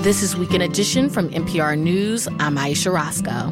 This is Weekend Edition from NPR News. I'm Aisha Roscoe.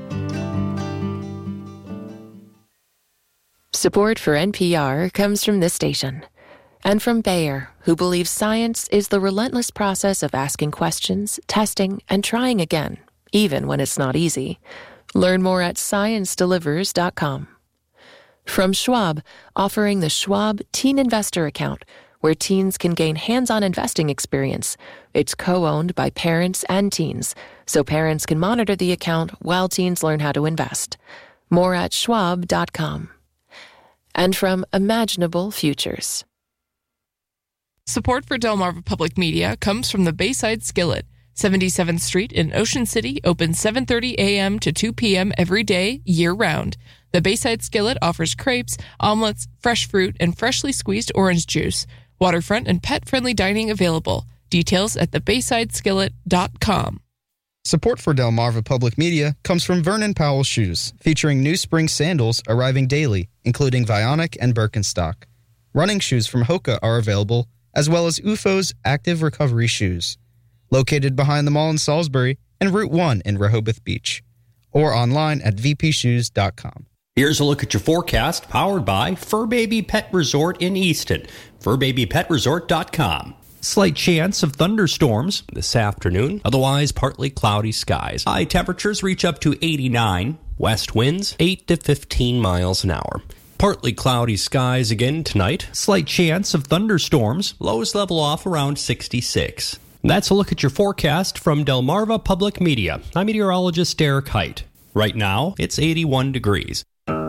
Support for NPR comes from this station and from Bayer, who believes science is the relentless process of asking questions, testing, and trying again, even when it's not easy. Learn more at ScienceDelivers.com. From Schwab, offering the Schwab Teen Investor Account, where teens can gain hands-on investing experience. It's co-owned by parents and teens, so parents can monitor the account while teens learn how to invest. More at schwab.com. And from Imaginable Futures. Support for Delmarva Public Media comes from the Bayside Skillet. 77th Street in Ocean City, open 7:30 a.m. to 2 p.m. every day, year-round. The Bayside Skillet offers crepes, omelets, fresh fruit, and freshly squeezed orange juice. Waterfront and pet-friendly dining available. Details at thebaysideskillet.com. Support for Delmarva Public Media comes from Vernon Powell Shoes, featuring new spring sandals arriving daily, including Vionic and Birkenstock. Running shoes from Hoka are available, as well as UFO's Active Recovery Shoes. Located behind the mall in Salisbury and Route 1 in Rehoboth Beach. Or online at vpshoes.com. Here's a look at your forecast, powered by Fur Baby Pet Resort in Easton. FurBabyPetResort.com. Slight chance of thunderstorms this afternoon. Otherwise, partly cloudy skies. High temperatures reach up to 89. West winds 8 to 15 miles an hour. Partly cloudy skies again tonight. Slight chance of thunderstorms. Lows level off around 66. That's a look at your forecast from Delmarva Public Media. I'm meteorologist Derek Height. Right now, it's 81 degrees.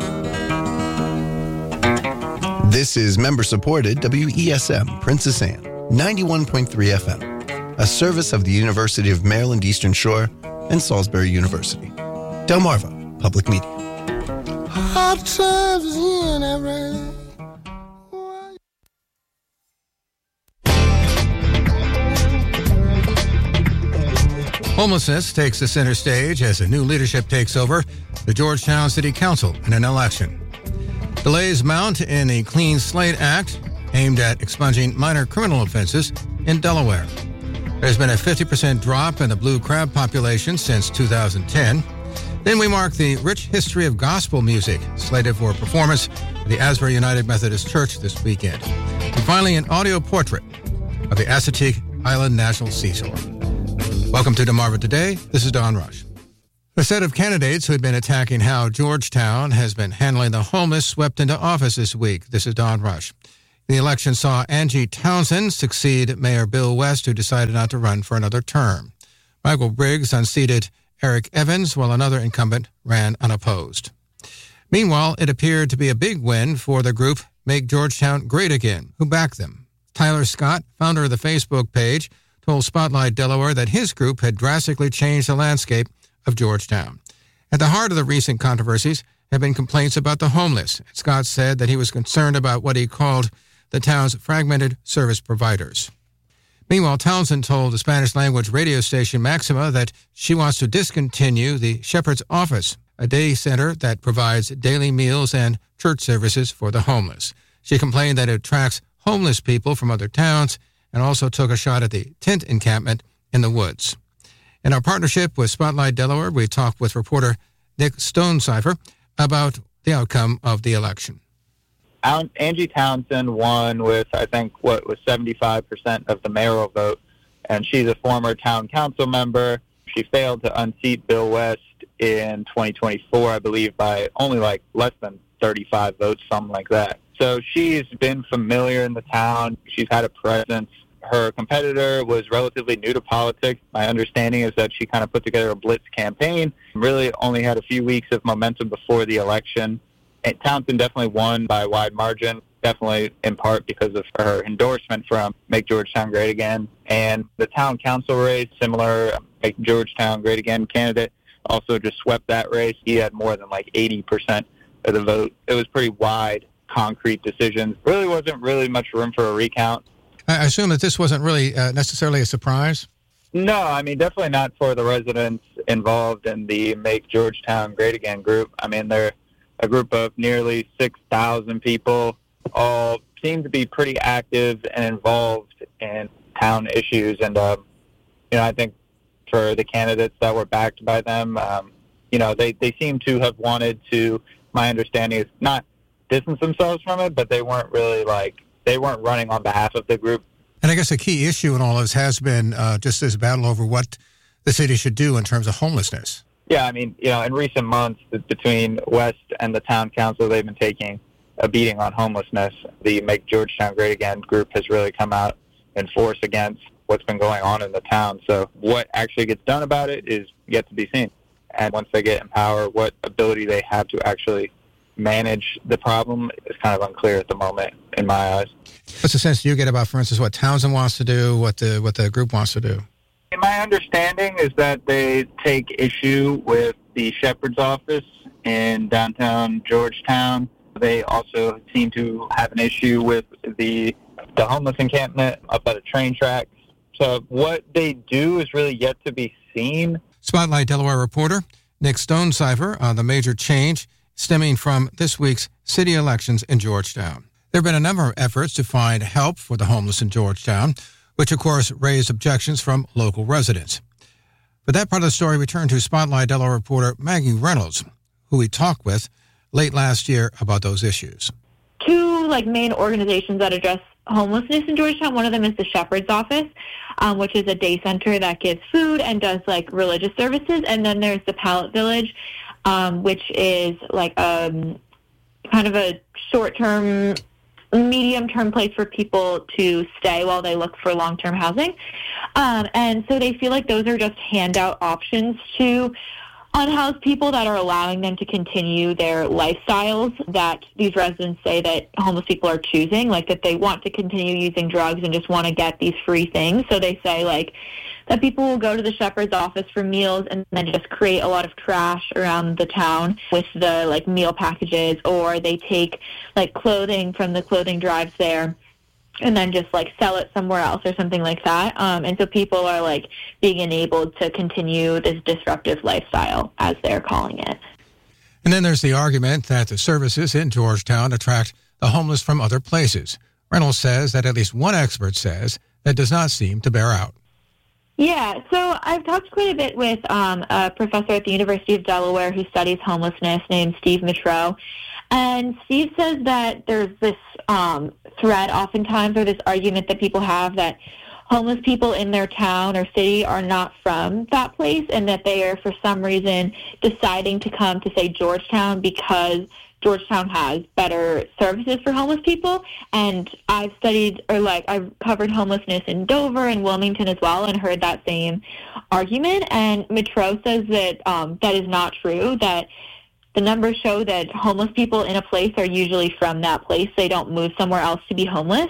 This is member-supported WESM Princess Anne, 91.3 FM, a service of the University of Maryland Eastern Shore and Salisbury University. Delmarva Public Media. Hot times in every... Homelessness takes the center stage as a new leadership takes over the Georgetown City Council in an election. Delays mount in the Clean Slate Act aimed at expunging minor criminal offenses in Delaware. There's been a 50% drop in the blue crab population since 2010. Then we mark the rich history of gospel music slated for performance at the Asbury United Methodist Church this weekend. And finally, an audio portrait of the Assateague Island National Seashore. Welcome to Delmarva Today. This is Don Rush. A set of candidates who had been attacking how Georgetown has been handling the homeless swept into office this week. This is Don Rush. The election saw Angie Townsend succeed Mayor Bill West, who decided not to run for another term. Michael Briggs unseated Eric Evans, while another incumbent ran unopposed. Meanwhile, it appeared to be a big win for the group Make Georgetown Great Again, who backed them. Tyler Scott, founder of the Facebook page, told Spotlight Delaware that his group had drastically changed the landscape of Georgetown. At the heart of the recent controversies have been complaints about the homeless. Scott said that he was concerned about what he called the town's fragmented service providers. Meanwhile, Townsend told the Spanish-language radio station Maxima that she wants to discontinue the Shepherd's Office, a day center that provides daily meals and church services for the homeless. She complained that it attracts homeless people from other towns and also took a shot at the tent encampment in the woods. In our partnership with Spotlight Delaware, we talked with reporter Nick Stonecipher about the outcome of the election. Angie Townsend won with, I think, what was 75% of the mayoral vote, and she's a former town council member. She failed to unseat Bill West in 2024, I believe, by only less than 35 votes, something like that. So she's been familiar in the town. She's had a presence. Her competitor was relatively new to politics. My understanding is that she kind of put together a blitz campaign, really only had a few weeks of momentum before the election. And Townsend definitely won by a wide margin, definitely in part because of her endorsement from Make Georgetown Great Again. And the town council race, similar Make Georgetown Great Again candidate, also just swept that race. He had more than 80% of the vote. It was pretty wide, concrete decisions. Really wasn't really much room for a recount. I assume that this wasn't really necessarily a surprise? No, I mean, definitely not for the residents involved in the Make Georgetown Great Again group. I mean, they're a group of nearly 6,000 people, all seem to be pretty active and involved in town issues. And I think for the candidates that were backed by them, they seem to have wanted to, my understanding is, not distance themselves from it, but they weren't really they weren't running on behalf of the group. And I guess a key issue in all of this has been just this battle over what the city should do in terms of homelessness. Yeah, I mean, in recent months, between West and the town council, they've been taking a beating on homelessness. The Make Georgetown Great Again group has really come out in force against what's been going on in the town. So what actually gets done about it is yet to be seen. And once they get in power, what ability they have to actually manage the problem is kind of unclear at the moment, in my eyes. What's the sense you get about, for instance, what Townsend wants to do, what the group wants to do? My understanding is that they take issue with the Shepherd's office in downtown Georgetown. They also seem to have an issue with the homeless encampment up at a train track. So what they do is really yet to be seen. Spotlight Delaware reporter Nick Stonecipher on the major change stemming from this week's city elections in Georgetown. There have been a number of efforts to find help for the homeless in Georgetown, which, of course, raised objections from local residents. For that part of the story, we turn to Spotlight Delaware reporter Maggie Reynolds, who we talked with late last year about those issues. Two main organizations that address homelessness in Georgetown. One of them is the Shepherd's Office, which is a day center that gives food and does religious services. And then there's the Pallet Village, which is kind of a short-term, medium-term place for people to stay while they look for long-term housing. And so they feel like those are just handout options to unhoused people that are allowing them to continue their lifestyles that these residents say that homeless people are choosing, that they want to continue using drugs and just want to get these free things. So they say that people will go to the Shepherd's Office for meals and then just create a lot of trash around the town with the meal packages, or they take clothing from the clothing drives there and then just sell it somewhere else or something like that. And so people are being enabled to continue this disruptive lifestyle, as they're calling it. And then there's the argument that the services in Georgetown attract the homeless from other places. Reynolds says that at least one expert says that does not seem to bear out. Yeah, so I've talked quite a bit with a professor at the University of Delaware who studies homelessness named Steve Mitro. And Steve says that there's this thread oftentimes, or this argument that people have, that homeless people in their town or city are not from that place, and that they are, for some reason, deciding to come to, say, Georgetown because Georgetown has better services for homeless people. And I've studied, I've covered homelessness in Dover and Wilmington as well, and heard that same argument. And Mitro says that that is not true, that the numbers show that homeless people in a place are usually from that place. They don't move somewhere else to be homeless.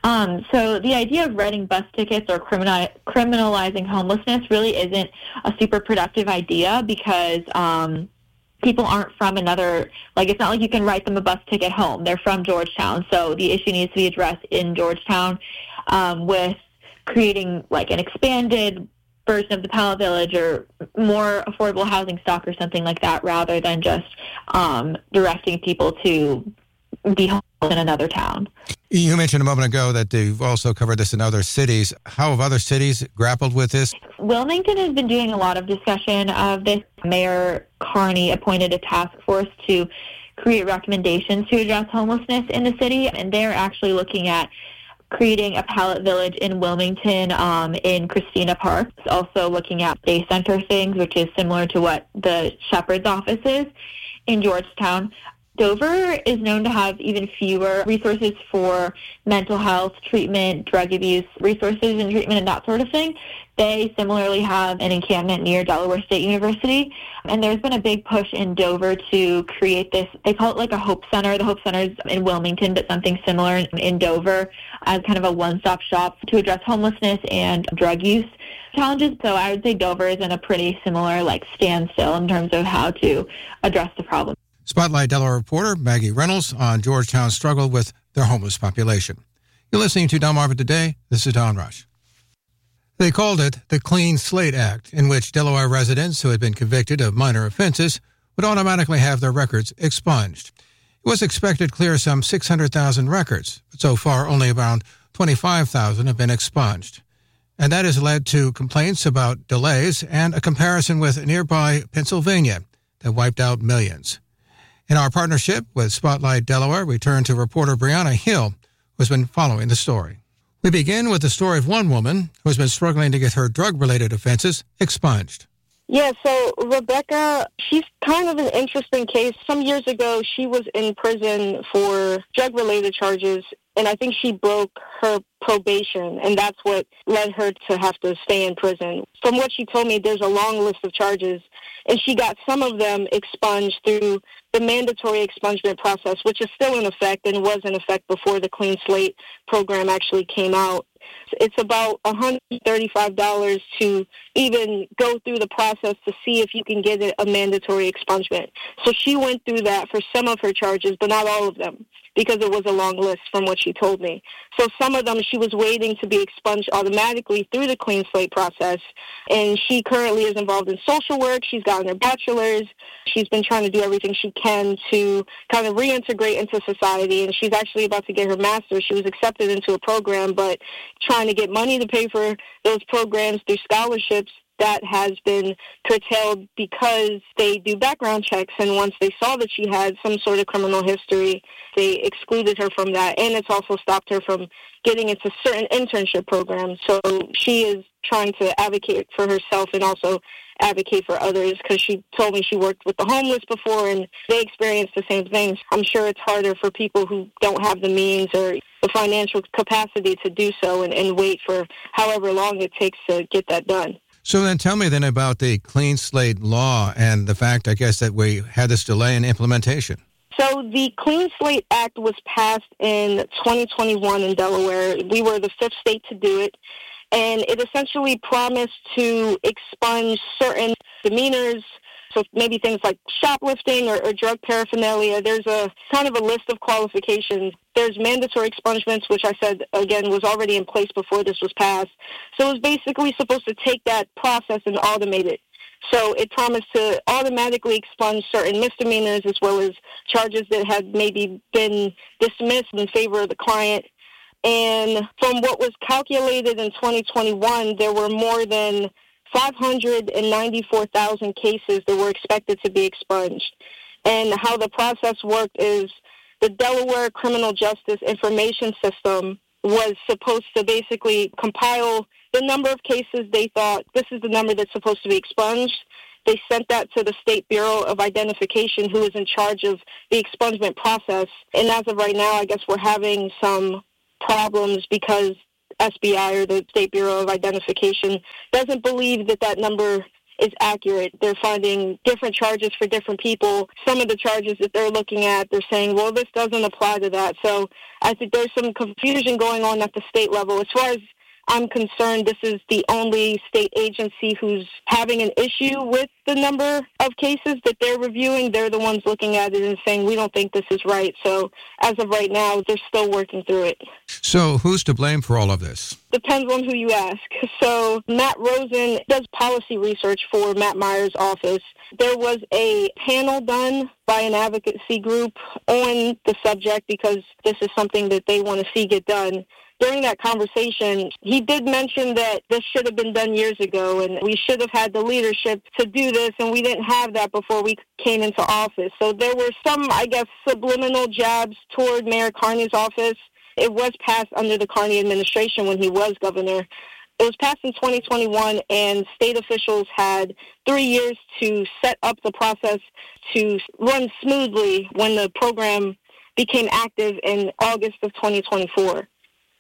So the idea of writing bus tickets or criminalizing homelessness really isn't a super productive idea, because people aren't from another, it's not like you can write them a bus ticket home. They're from Georgetown. So the issue needs to be addressed in Georgetown with creating an expanded version of the Pallet Village or more affordable housing stock or something like that, rather than just directing people to be homeless in another town. You mentioned a moment ago that you've also covered this in other cities. How have other cities grappled with this? Wilmington has been doing a lot of discussion of this. Mayor Carney appointed a task force to create recommendations to address homelessness in the city, and they're actually looking at creating a Pallet Village in Wilmington in Christina Park. It's also looking at day center things, which is similar to what the Shepherd's Office is in Georgetown. Dover is known to have even fewer resources for mental health treatment, drug abuse resources and treatment, and that sort of thing. They similarly have an encampment near Delaware State University, and there's been a big push in Dover to create this, they call it a Hope Center. The Hope Center is in Wilmington, but something similar in Dover as kind of a one-stop shop to address homelessness and drug use challenges. So I would say Dover is in a pretty similar standstill in terms of how to address the problem. Spotlight Delaware reporter Maggie Reynolds on Georgetown's struggle with their homeless population. You're listening to Delmarva Today. This is Don Rush. They called it the Clean Slate Act, in which Delaware residents who had been convicted of minor offenses would automatically have their records expunged. It was expected to clear some 600,000 records, but so far only around 25,000 have been expunged. And that has led to complaints about delays and a comparison with nearby Pennsylvania that wiped out millions. In our partnership with Spotlight Delaware, we turn to reporter Brianna Hill, who's been following the story. We begin with the story of one woman who's been struggling to get her drug-related offenses expunged. Yeah, so Rebecca, she's kind of an interesting case. Some years ago, she was in prison for drug-related charges, and I think she broke her probation, and that's what led her to have to stay in prison. From what she told me, there's a long list of charges, and she got some of them expunged through the mandatory expungement process, which is still in effect and was in effect before the Clean Slate program actually came out. It's about $135 to even go through the process to see if you can get a mandatory expungement. So she went through that for some of her charges, but not all of them, because it was a long list from what she told me. So some of them she was waiting to be expunged automatically through the Clean Slate process, and she currently is involved in social work. She's gotten her bachelor's. She's been trying to do everything she can to kind of reintegrate into society, and she's actually about to get her master's. She was accepted into a program, but trying to get money to pay for those programs through scholarships, that has been curtailed because they do background checks, and once they saw that she had some sort of criminal history, they excluded her from that, and it's also stopped her from getting into certain internship programs. So she is trying to advocate for herself and also advocate for others, because she told me she worked with the homeless before and they experienced the same things. I'm sure it's harder for people who don't have the means or the financial capacity to do so and wait for however long it takes to get that done. So then tell me then about the Clean Slate law and the fact, I guess, that we had this delay in implementation. So the Clean Slate Act was passed in 2021 in Delaware. We were the fifth state to do it, and it essentially promised to expunge certain demeanors, so maybe things like shoplifting or drug paraphernalia. There's a kind of a list of qualifications. There's mandatory expungements, which I said, again, was already in place before this was passed. So it was basically supposed to take that process and automate it. So it promised to automatically expunge certain misdemeanors as well as charges that had maybe been dismissed in favor of the client. And from what was calculated in 2021, there were more than 594,000 cases that were expected to be expunged. And how the process worked is the Delaware Criminal Justice Information System was supposed to basically compile the number of cases they thought this is the number that's supposed to be expunged. They sent that to the State Bureau of Identification, who is in charge of the expungement process. And as of right now, I guess we're having some problems because SBI, or the State Bureau of Identification, doesn't believe that that number is accurate. They're finding different charges for different people. Some of the charges that they're looking at, they're saying, well, this doesn't apply to that. So I think there's some confusion going on at the state level. As far as I'm concerned, this is the only state agency who's having an issue with the number of cases that they're reviewing. They're the ones looking at it and saying, we don't think this is right. So as of right now, they're still working through it. So who's to blame for all of this? Depends on who you ask. So Matt Rosen does policy research for Matt Meyer's office. There was a panel done by an advocacy group on the subject because this is something that they want to see get done. During that conversation, he did mention that this should have been done years ago, and we should have had the leadership to do this, and we didn't have that before we came into office. So there were some, I guess, subliminal jabs toward Mayor Carney's office. It was passed under the Carney administration when he was governor. It was passed in 2021, and state officials had 3 years to set up the process to run smoothly when the program became active in August of 2024.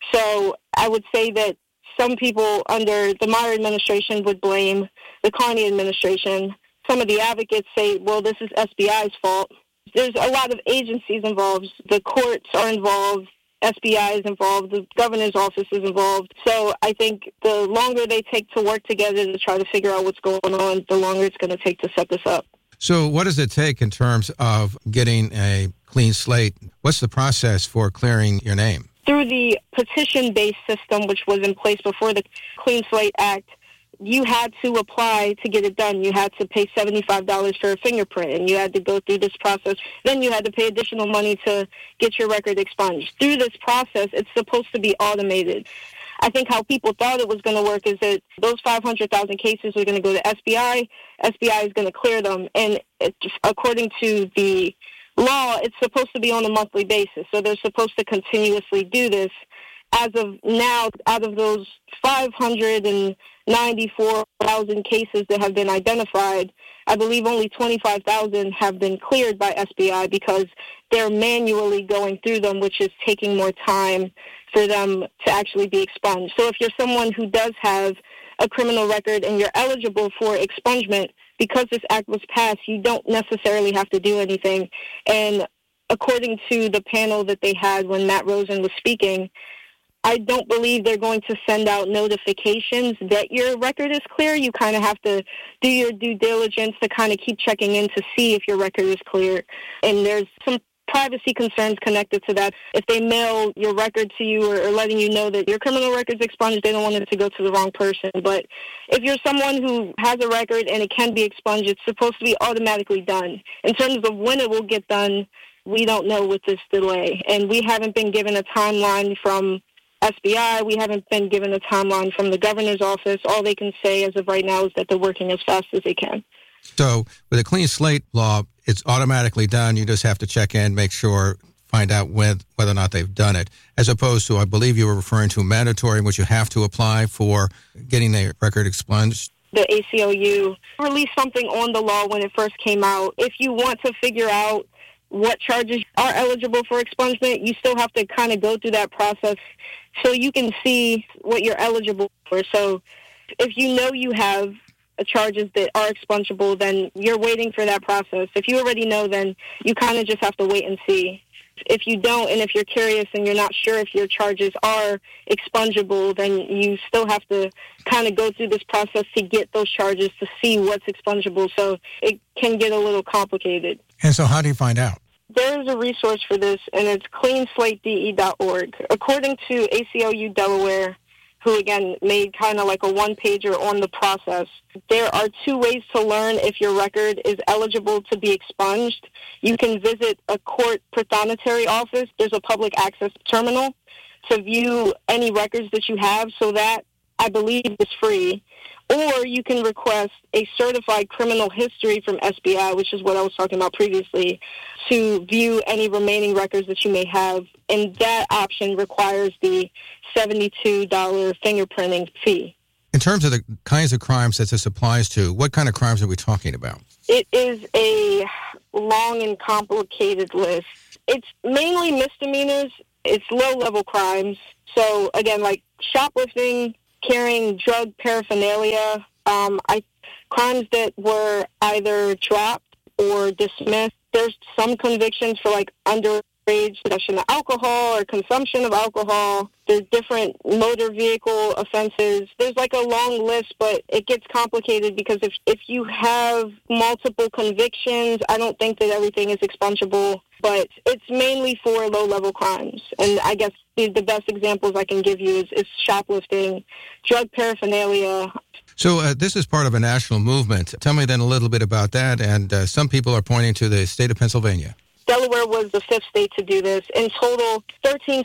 So I would say that some people under the Meyer administration would blame the Carney administration. Some of the advocates say, well, this is SBI's fault. There's a lot of agencies involved. The courts are involved. SBI is involved. The governor's office is involved. So I think the longer they take to work together to try to figure out what's going on, the longer it's going to take to set this up. So what does it take in terms of getting a clean slate? What's the process for clearing your name? Through the petition-based system, which was in place before the Clean Slate Act, you had to apply to get it done. You had to pay $75 for a fingerprint, and you had to go through this process. Then you had to pay additional money to get your record expunged. Through this process, it's supposed to be automated. I think how people thought it was going to work is that those 500,000 cases are going to go to SBI. SBI is going to clear them. And according to the law, it's supposed to be on a monthly basis. So they're supposed to continuously do this. As of now, out of those 594,000 cases that have been identified, I believe only 25,000 have been cleared by SBI because they're manually going through them, which is taking more time for them to actually be expunged. So if you're someone who does have a criminal record and you're eligible for expungement, because this act was passed, you don't necessarily have to do anything. And according to the panel that they had when Matt Rosen was speaking, I don't believe they're going to send out notifications that your record is clear. You kind of have to do your due diligence to kind of keep checking in to see if your record is clear. And there's some privacy concerns connected to that. If they mail your record to you or letting you know that your criminal record's expunged, they don't want it to go to the wrong person. But if you're someone who has a record and it can be expunged, it's supposed to be automatically done. In terms of when it will get done, we don't know with this delay. And we haven't been given a timeline from SBI. We haven't been given a timeline from the governor's office. All they can say as of right now is that they're working as fast as they can. So with a clean slate law, it's automatically done. You just have to check in, make sure, find out whether or not they've done it, as opposed to, I believe you were referring to mandatory, in which you have to apply for getting a record expunged. The ACLU released something on the law when it first came out. If you want to figure out what charges are eligible for expungement, you still have to kind of go through that process so you can see what you're eligible for. So if you know you have charges that are expungible, then you're waiting for that process. If you already know, then you kind of just have to wait and see. If you don't, and if you're curious and you're not sure if your charges are expungible, then you still have to kind of go through this process to get those charges to see what's expungible. So it can get a little complicated. And so how do you find out? There is a resource for this, and it's cleanslatede.org. According to ACLU Delaware, who, again, made kind of like a one-pager on the process, there are two ways to learn if your record is eligible to be expunged. You can visit a court prothonotary office. There's a public access terminal to view any records that you have, so that, I believe, is free. Or you can request a certified criminal history from SBI, which is what I was talking about previously, to view any remaining records that you may have. And that option requires the $72 fingerprinting fee. In terms of the kinds of crimes that this applies to, what kind of crimes are we talking about? It is a long and complicated list. It's mainly misdemeanors. It's low-level crimes. So, again, like shoplifting, carrying drug paraphernalia, crimes that were either dropped or dismissed. There's some convictions for like underage possession of alcohol or consumption of alcohol. There's different motor vehicle offenses. There's like a long list, but it gets complicated because if you have multiple convictions, I don't think that everything is expungible, but it's mainly for low-level crimes. And I guess the best examples I can give you is shoplifting, drug paraphernalia. So this is part of a national movement. Tell me then a little bit about that. And some people are pointing to the state of Pennsylvania. Delaware was the fifth state to do this. In total, 13